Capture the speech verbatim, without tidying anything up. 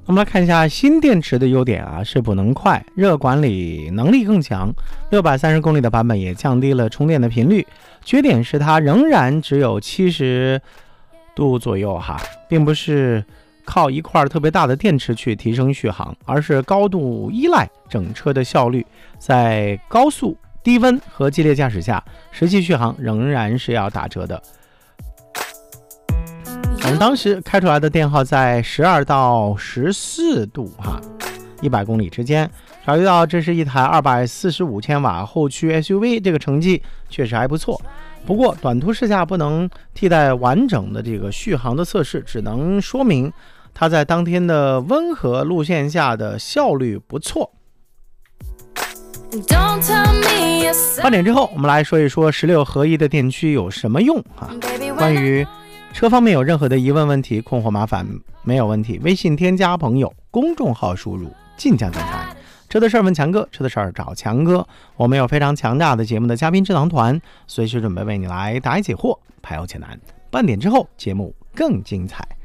我们来看一下新电池的优点啊，是补能快，热管理能力更强，六百三十公里的版本也降低了充电的频率。缺点是它仍然只有七十度左右哈，并不是靠一块特别大的电池去提升续航，而是高度依赖整车的效率，在高速、低温和激烈驾驶下，实际续航仍然是要打折的。我们当时开出来的电耗在十二到十四度哈，一百公里之间。考虑到这是一台二百四十五千瓦后驱 S U V， 这个成绩确实还不错。不过短途试驾不能替代完整的这个续航的测试，只能说明它在当天的温和路线下的效率不错。八点之后，我们来说一说十六合一的电驱有什么用啊？关于车方面有任何的疑问问题、困惑麻烦，没有问题，微信添加朋友，公众号输入晋江电台，车的事儿问强哥，车的事儿找强哥。我们有非常强大的节目的嘉宾智囊团，随时准备为你来答疑解惑，排忧解难。半点之后，节目更精彩。